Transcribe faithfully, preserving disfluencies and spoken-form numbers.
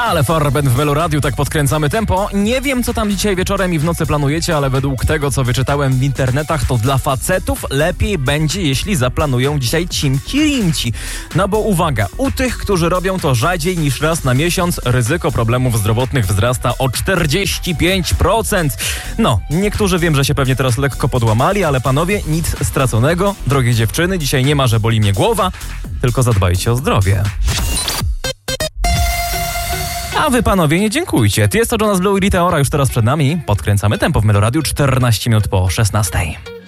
Ale farben w Meloradiu, tak podkręcamy tempo. Nie wiem, co tam dzisiaj wieczorem i w nocy planujecie, ale według tego, co wyczytałem w internetach, to dla facetów lepiej będzie, jeśli zaplanują dzisiaj cimci-rimci. No bo uwaga, u tych, którzy robią to rzadziej niż raz na miesiąc, ryzyko problemów zdrowotnych wzrasta o czterdzieści pięć procent. No, niektórzy wiem, że się pewnie teraz lekko podłamali, ale panowie, nic straconego. Drogie dziewczyny, dzisiaj nie ma, że boli mnie głowa, tylko zadbajcie o zdrowie. A wy, panowie, nie dziękujcie. Jest to Jonas Blue i Rita Ora już teraz przed nami. Podkręcamy tempo w Meloradiu, czternaście minut po szesnastej.